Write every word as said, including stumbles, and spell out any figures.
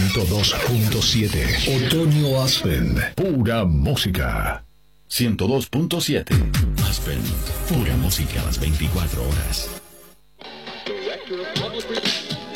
ciento dos punto siete. Otoño Aspen. Pura música. ciento dos punto siete. Aspen. Pura música a las veinticuatro horas. Director of Public Relations.